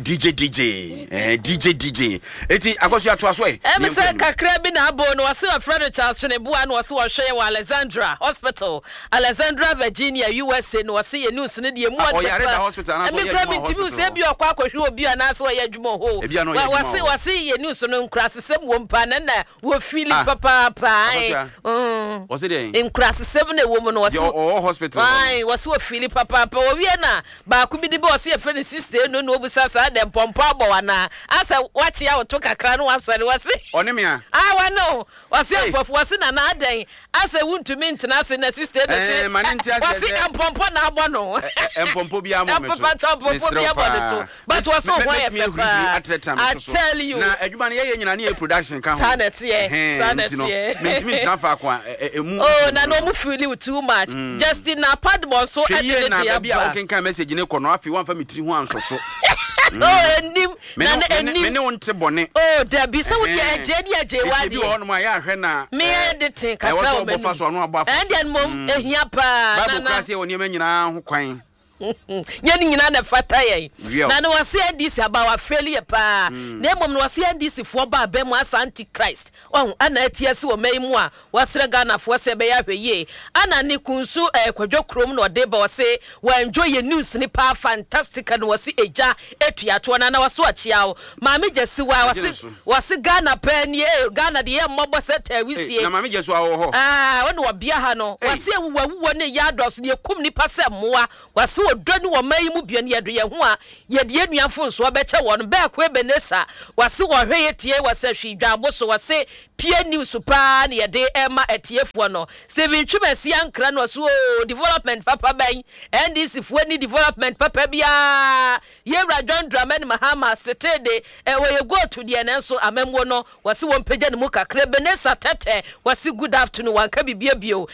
DJ eti akoso ato aso e me se kakra bi na abo no wase Fred Charles Twinebua no wase wo hwe wa Alexandra Hospital Alexandra Virginia USA no wase ye news ne de mu o yare da hospital na so ye me timi se bi okwa akohwe obi ana so ye adwuma ho wase ye news no nkrasesem wo mpa na wo fili papa wase dey nkrasesem na wo mu no wase hospital ai wase wo fili papa wo wie na ba ku bi de bo se ye friend sister no no obusa sa dem pompo abona asa wachi ya oto kakra no wasore wase onemia wa no wase afofu wase na na adan asa wuntumi ntena ase na sister no se wase empompo na abo no empompo bi amometo but wase ho ya papa I tell you na adwuma ne ye nyina ne production ka ho sanete mentimi ntena fa kwa emu na no mu feel too much just in a pad mo so e dey na bia o kenka message ne kono afi wan fa mitiri ho ansoso enim na enim me ne wonte bone da bi se wo de eje wadi bi ono ma ya hwe na me editing kakra o me fa so no abo and then mom ehia pa na na se woni ma nyina ho kwan nyani nyina na fata ye na no wase ndisi aba wa failure pa na mom no wase ndisi fo ba be mu asa antichrist ana atiase wo mai mu a wasre Ghana fo se be ya hweye ana ne kunsu kwadwo krom no de ba wase wa enjoy ye news ni pa fantastic no wase eja etuato na wase achiawo maame jesi wa wase Ghana pa ni Ghana de ye mmobo seta wisie na maame jesi wa wo ho wona wa bia ha no wase wuwa ne ya dos ne kum ni pa se moa wase odoni wo mai mu bia ne yedo ye ho a ye de enuafo nso obeche won be akwa Ebenesa wase wo hwe yetie wase hwidwabo so wase pie news pa ne ye de ema etiefo no Steven Twumasi ankra no so development papa ban NDC fo ni development papa bia ye John Dramani Mahama setede we go to the enso amemwo no wase won pagya ne mu kakra Ebenesa tete wase good afternoon wanka bibia bio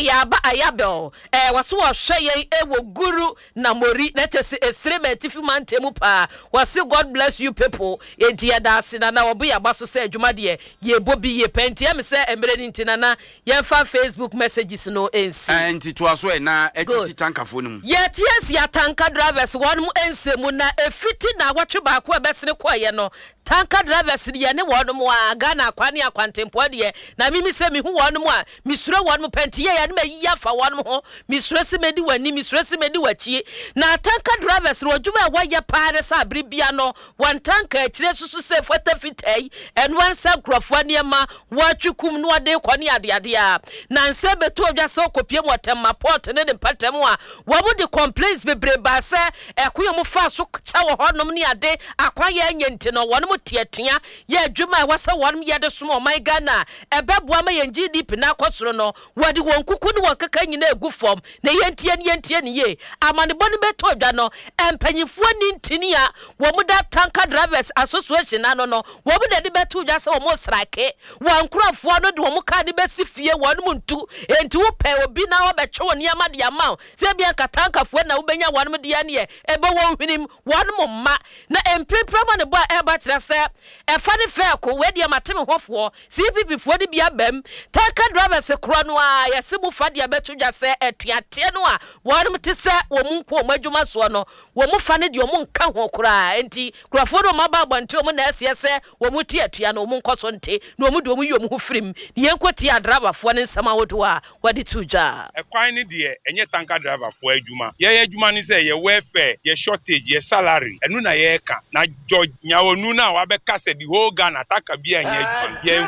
ayabel wase wo hwe ye ewo guru na mori na chese extreme tifimantemu pa wase God bless you people enti da asina na obo ya baso se adwuma de ye bobi ye penti am se emre ni ntina na ye fa Facebook messages no ensi enti to aso na etisi tankafo no mu ye ties ya tanka drivers won mu ensemu na efiti na watwe ba ko ebesene koye no tanka drivers ye ne won mu aga na akwane akwantempo de na mimi se mi hu won mu a misuro won mu penti ye ya ne mayiya fa won mu ho misuro se medi wani misuro se medi wachi na tanka drivers wodwuma wa ye paare sa bribia no wan tanka akire susu se fota fitai en wan sa krofo niema watwikum no ade kwani ade a na nse beto odwa se okopie motem port ne de patem a wo mu de complaints bebre ba se ekoyo mu fa so cha wo honom ne ade akwa ye nyenti no won mu tietua ye adwuma wasa won ye de somo my Ghana ebeboa ma ye GDP na akosoro no wodi won kuku ne wokaka nyina egu form na yentie ne ye amane bonu beto odwa no empanyifo ni ntini a wo mu da tanker drivers association na no wo mu de beto odwa se wo mu strike wan krofo no de wo mu ka de besi fie won mu ntu enti wo pe obi na wo betwe won yama de ama se bia katankafo na wo benya won mu de ya ne ebe wo hwinim won mu ma na emprepra ne bo eba kire se efa ne fe ko we de mateme hofo CPP fo de bia bam tanker drivers kro no a yese mu fa de beto odwa se etuate no a won mu te se wo mu nko madwuma so no wo mu fa ne de wo mu nka ho kra enti krofo no maba abante wo mu na ese wo mu tie atua no wo mu nkoso nte no wo mu de wo mu yom ho firim ne yenkoti adraba fo ne nsama wodo a wadi tuja ekwan ne de enye tanker driver fo adwuma ye adwuma ni se ye welfare ye shortage ye salary enu na ye ka na nyawonu na wa be ka se the whole Ghana taka bia enye adwuma ye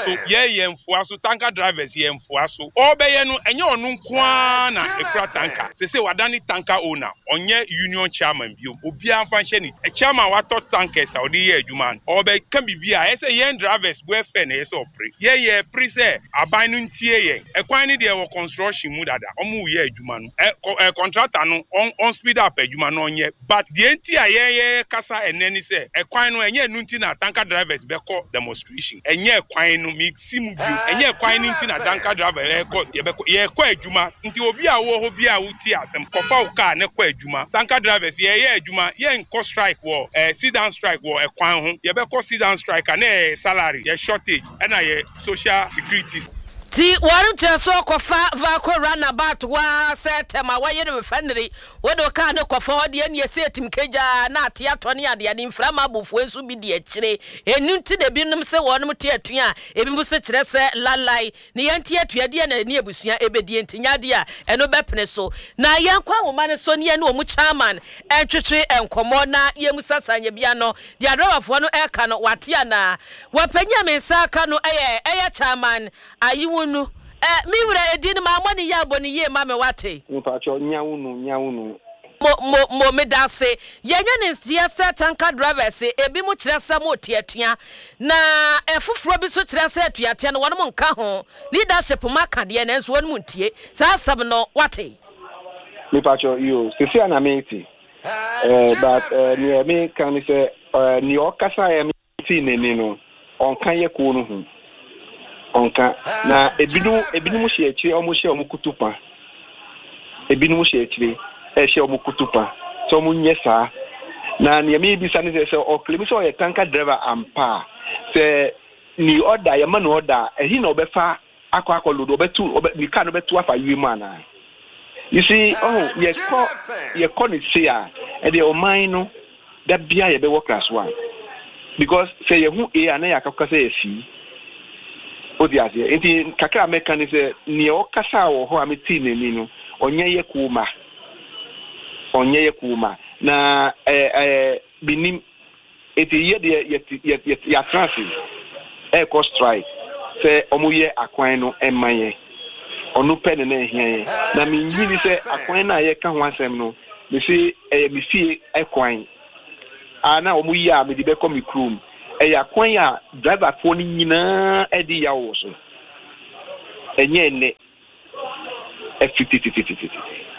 mfuaso tanker drivers ye mfuaso obeye no enye onu nkoa na ekura tanker se wadani tanker owner onye union chairman bio obi anfa ni chairman wa to tankers saudi ye adwuma obe kan bibia ese ye drivers welfare na ese opre ye pre se aban no ntie ye ekwan ne de wo construction mu dada omu ye adwuma no contractor no on speed up adwuma no onye but the ntia ye kasa eneni se ekwan no enye nu nti na tanker drivers be call demonstration enye ekwan no mixi mu bio enye ekwan no nti na tanker driver ye ko adwuma nti obi a wo ho bia wuti asem kofa wo car ne ko adwuma tanker drivers ye adwuma ye nko strike wo sit down strike wo ekwan ho ye be call sit down strike na salary ye shortage na ye social security ti waru cheso kofa va ko runabout wa setema wa yene mfaniri wodo ka ne kofa wode ne yesetim keja na ate atone ade ade mframa abufu ensu bi de akire enunti de binum se wonum te atua ebi mu se kire se lalai ne yanti atua de na ne abusua ebedi entinyade a eno bepene so na yankwa wo mane so ne omu chairman entwetwe enkomo na yemu sasanye bia no de adrobafo no eka no wate ana wapanya mensa aka no eye chairman ayi nu mi wura edin ma amoni ya boni ye ma me wate mpacho nyawunu mo me dase yenya ne siasa tanker drivers ebi mu kirasa mo tietua na efufuro bi so kirasa atuate no wonum nka ho leadership maka de na enso wonum ntie sa asem no wate mpacho yo sisi ana meti but ni me kan se ni okasa ya meti ne no onka ye ko no hu onka na ebinu mu hye akire omu hye omu kutupa ebinu mu hye akire hye omu kutupa so mu nyesa na ne me bi sane se o claim so ye tanker driver ampa se ni order ye man order ehi na obefa akwa lodo obetu ni car no betu afa wi mana you see ye ko ni se a e de o man no da bia ye be work class 1 because say ye hu e ana ya kakka say efi odiazie enti kakra mekanise ni okasa wo ho ameti neni no onye ye kuma na binim eti ye de ya transi ko strike se omuye akwan no emaye onu pene na ehia na minjiri se akwan na ye ka ho asem no me see me fee ekwan ana omu yi a me di be come me krum kwan a driver for ni nyina edi ya wo so enye ne F50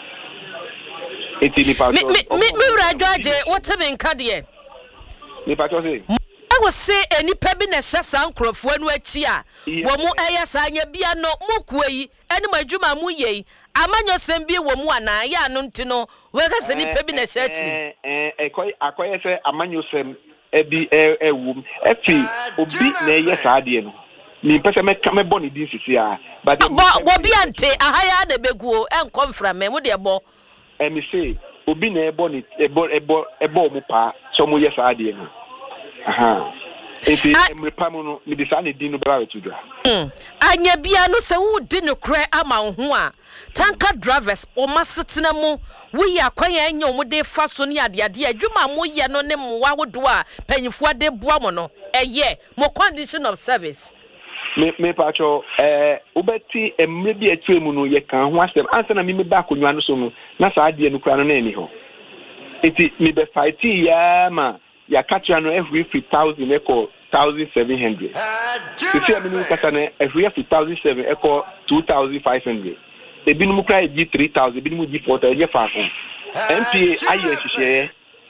eti ni pa so me radwaje what me nka de ni pa so say I was say any pebi na hyesa nkrofo anu achi a wo mu eyesa anya bia no mokuyi eni madwuma mu yei amanyo sem bi wo mu ana ya no ntino we ka se ni pebi na hye achi akoye se amanyo sem ebi ewum efi obi na eyesa de no mi pese me boni din sisi a but bo bi ante ahaya na beguo enkomfra me mu de bo me say obi na ebo mu pa so mu yesa de no aha enti emrepamu no mi disa ne din no bra wetudra anya bia no se wo di no kre ama ho a tanker drivers o masetena mu wo ya kwanya anya o mu de fa so ne ade adwuma mo ye no ne mo wa wodo a panyifo ade boa mo no eye mo condition of service me pacho ubeti emre bi atwemu no ye kan ho asem ansa na mi ba konwa no so no na sa ade no kra no na ani ho enti mi be fight ya ma ya catch no every 1000 echo 1700 if you mean kata na every 1007 echo 2500 ebi no kra gi 3000 ebi no gi 4000 ye fa ko mpa aye hihye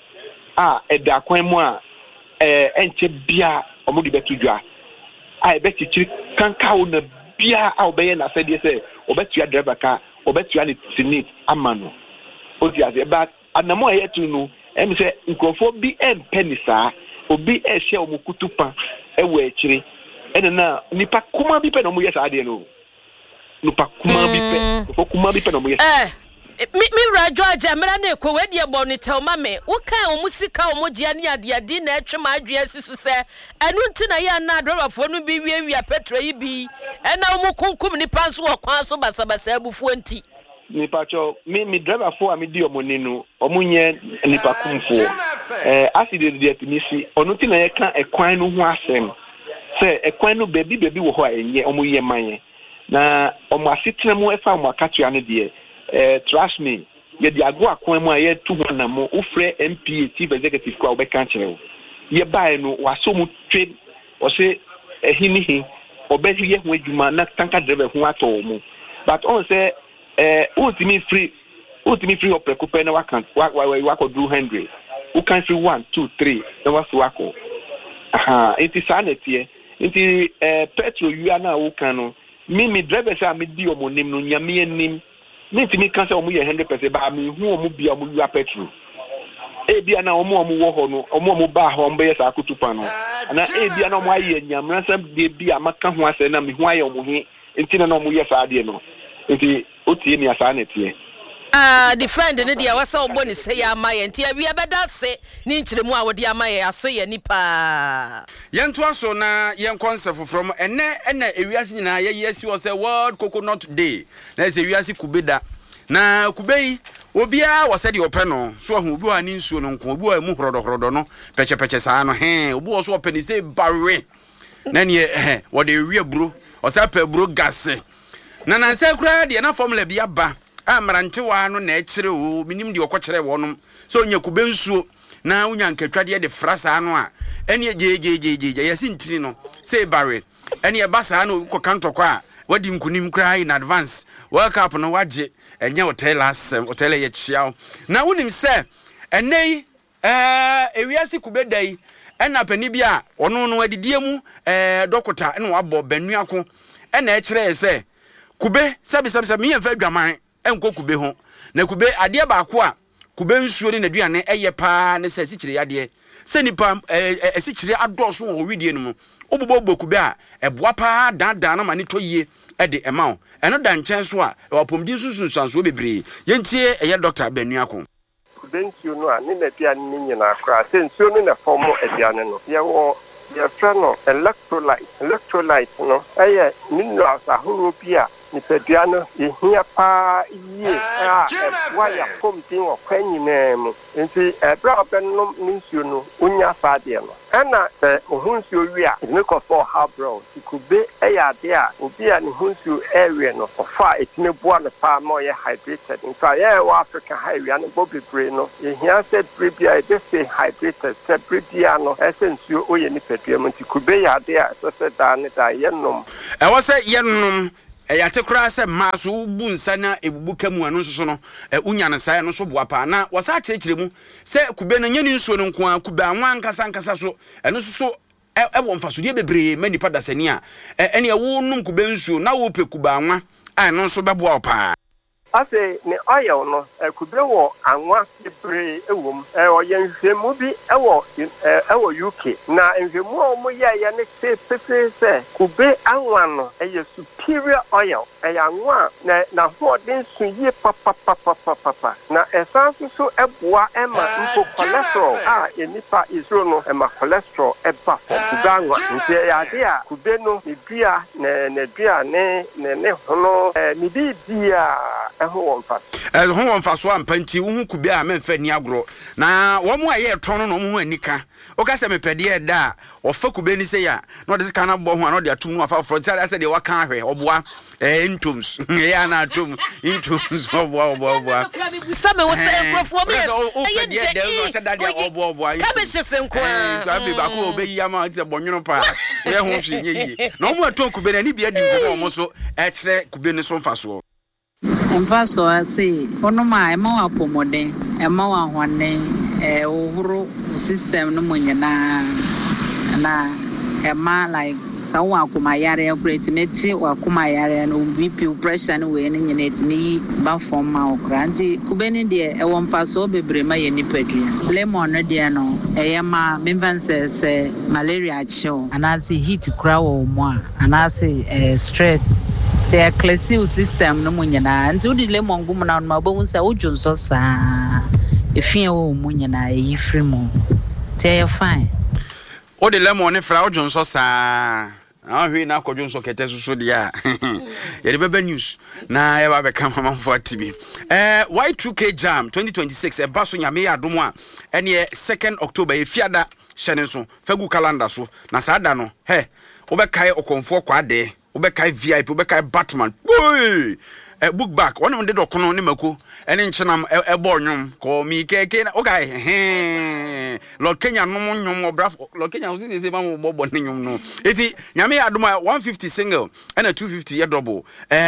eda kwan mu a enche bia omudi betudwa betichiri kanka una bia obeye na said say obetua driver car obetua ni sinit amano odiaze but anamo ayetu no em say nkrofo bi empenisa obi ehye omukutupa ewe akiri enena nipa kuma bi pe no mu yesa ade no nipa kuma bi pe fo kuma bi pe no mu yesa mi radwaje mera na ekwo we de bo ni telma me wo kan o musika o mogia ni ade na etwema adwe asisu se enu ntina ya na adorafo no bi wiawia petrol yi bi ena o mukunkum ni panso o kwan so basabasa abufuo nti nipa cho mi driver fo ami di omoni no omunye nipa kumfo accident de timisi onu ntina ye kan ekwan no ho asem se ekwan no bebi wo ho a enye omuye manye na omo asetena mu efa omo akatua ne de trust me ye di ago akwan mu aye 200 na mo ufre MPA chief executive kwa obeka nkyere ye bae no waso mu trade o se ehinihi obehu ye ho adwuma na tanka driver ho ato mu but on say ultimate free opekupe na wako do 100 u can free 1 2 3 na waso wako enti sanete enti petrol you na u kanu mi driver say me di omonim no nyame anim me kan say omu ye 100% ba me hu omu bia omu yu petrol bia na omu wo ho no omu ba ho mbe ye sa kutupa no na bia na omu aye nyamra sam de bia maka ho ase na me hu aye omu hi enti na omu ye sa de no enti otie mi asa na tie the friend ne dia wasa obo ni say ya maye enti awia beda se ni nkyeremu a wode amaye aso ye nipa yento aso na yen concept from ene ewiase nyina ye yesi wo say World Coconut Day na say ewiase kubeda na kubei obia wo say de ope no so hu obi wa ni nsuo no nko obi wa mu hrodo no peche saa no obi wo so ope ni say barre na ne wo de wi aburo o say pa aburo gas na say kura de na formula bia ba amaranche wa no na ekire o minim de okokere wonom so onya kube nsuo na unya nkatwade de frasa no a ene jejejeje yesi ntiri no say barre ene e basa no kokantokwa a wadi nkunim kra in advance world cup no waje enye hotel ye chiao na wonim se enei ewiase kubedai ena pani bia ono no adidie mu dokota ene wabo banuako ena ekire se kube sabi me yemfa dwaman enko kube ho na kube ade ba ko a kube nsuo ni naduane eye pa ne se sikire ade se nipa sikire adoso wo widie no mu obobo kube a eboa pa dan na mane toyie ede ema eno da nchen so a wapomdi susunsanso bebre yentie eye Dr. Benuako bensuo no a ne naduane ni nyina akra se nsuo no na formo aduane no ye wo ye fra no electrolyte no eye minerals ahoro bi a nipadua no yehia paa yie wa ya komtin wo kwanyina mu nti bra obenom nsuo no unya faade no ana ohunsuo wi a make of for habro ikube eyade a obi a ne hunsuo area no ofa etime boa no pa ma ye hydrated nfa ye wa Africa highway no bobebre no yehia se prebia e dey stay hydrated se prebia no esensuo oye nipadua mu nti kube yade a se da ne da yenom was say yenum yate kura se maso bu nsa na ebubu kamu anu nso no unya ne sai no so boa pa na wasa kyekire mu se kube no nyani nsuo no nko akube anwa nkasa so eno so wo mfaso de bebre mani pada sani a ene wo num kube nsuo na wo pe kube anwa eno so beboa pa ase ne oil no kube wo anwa bebre ewom oye nhwemu bi ewo UK na nhwemu o mo ye ne pepe se kube anwa no eye superior oil anwa na ho den su ye papa na esanso so eboa ema mpo cholesterol enipa isro no ema cholesterol eba fo kube anwa nti ya de a kube no ne dua ne hono ne dia ho wonfa so ampanti wo kube a memfa ni agro na wo mo aye ton no mo anika o ka se mepede e da ofa kube ni se ya no de kana bo ho no de atum no afa fro tell say de waka ahwe oboa intums ya na atum intums oboa same wo se grofo mo yes o de no se da de oboa ka be hye nko a to afi ba ko obeyi ama ti bonwono pa we ho hwe nye no mo aton kube na ni bia di ko mo so e kire kube ni so mfa so Mfa so ase onoma ema wa pomoden ema wa hwane ohuru system no munyana na ema like sawo akoma yare akureti meti wakoma yare no BP pressure no we nyina etimi ba form ma okranti kubeni de ewo mfa so bebre ma ye nipadua lemon no de no eyema memvanse malaria chill anase heat kura wo mo anase stress the classic system no munyana until the lemon gum na ma bo nsa ojonso saa efie wo munyana e free mo te fine o de lemon ne fra ojonso saa ahwe na akojonso kete susu dia ye bebe news na ye ba be kam manfo atibi Y2K Jam 2026 e baso nyame adom a ene 2nd October e fiada hyene so fagu calendar so na saa da no he obekai okonfo kwa de obekai VIP obekai Batman boy book back one of the dokono ne mako ene nchenam ebo nwom ko mi keke na okay Lord Kenya no nwom obraf Lord Kenya say ma mo bobo ne nwom no eti nyame adoma 150 single and a 250 ye double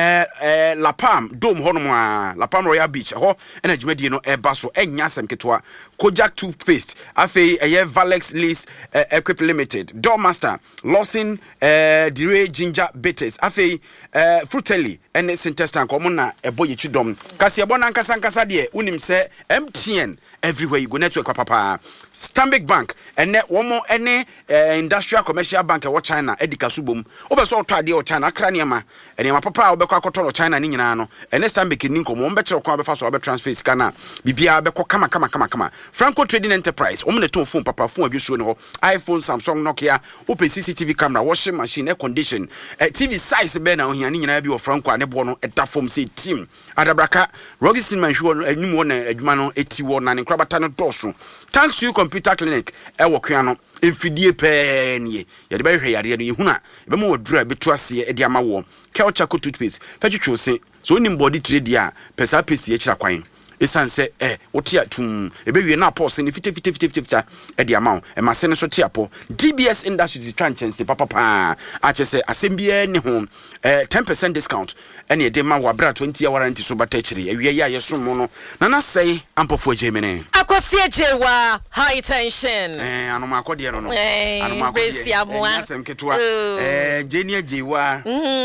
La Palm Dome hono a La Palm Royal Beach ho ene djumadi no eba so enya asem ketwa Kojak toothpaste afei eye Valex Lease Equip Limited Doormaster Lawson Dire Ginger Bitters afei Fruitelli ene Sintestan na ebo ye chidom kasi ebo na nkasa de unim se MTN everywhere you go network papa Stanbic Bank ene womo ene industrial commercial bank e wo China edika subom obeso oto ade o China akra niema ene ma papa obekọ akoto China ni nyina no ene Stanbic ni nkomo mbekere kwa befa so obe transfer sika na bibia beko kama Franco Trading Enterprise omne ton phone papa phone abisuo ne ho iPhone Samsung Nokia open CCTV camera washing machine air condition TV size be na ohia ni nyina bi wo Franco ane bo no eta form say team adabraka Rogistin manhwo enyum wo na adwuma no eti wo na ne krabata no doso thanks to you computer clinic e wo kwa no emfidie pe nie ye de be hwe yare no yehuna be mo wodura betu ase e de ama wo Kelchaco toothpaste petwetwe se so onim body trade a pesa pesi e kira kwan esanse wotia tum ebewie na pause ne fita e de ama e mase ne so tia po DBS Industries tranchense papa a chese asembia ne ho 10% discount ene de ma wabra 20 year warranty so batachiri ewie ya yeso mo no na sei ampofo jemene akosie jewa high tension anoma akode no anoma akode asem ketwa jenia jewa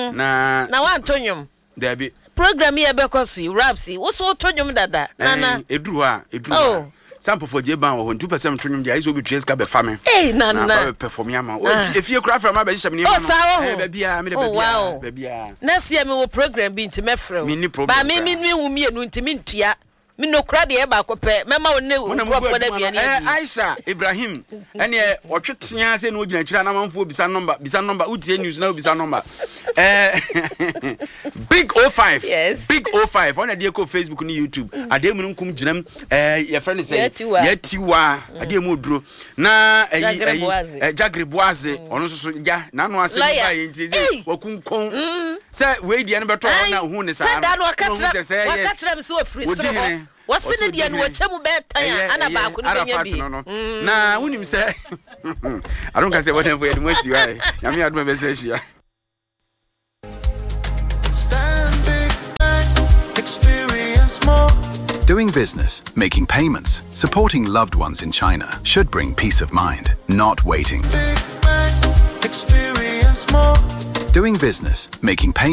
na wantonyum dabi program here because rapsi wo so tonyum dada nana eduru sample for jeban wo 2% tonyum dia iso bi trace ka be fame na perform yama efie kura fra ma be hye me no be bia me de bia na sia me wo program bi ntime frɛ ba me wu mienu ntime ntua me no kra de e ba kope mema wo ne wo da biane Aisha Ibrahim ene otwetea se no gina kira na manfo bisa number utie news na bisa number Big 05 yes. Big 05 on ade ko Facebook ni YouTube ade mu nkum ginam your friend say yetiwa ade mu duro na Jagreboaze ono so ja na no ase ba yenti wakunkon say we die no beto na hu ne sa no wakatra me so free so wasene dia no wachemu betan ana ba ko no benya bi na unim say I don't can say whatever you must see why na me aduma be say shia Experience more. Doing business, making payments, supporting loved ones in China should bring peace of mind, not waiting. Experience more. Doing business, making payments.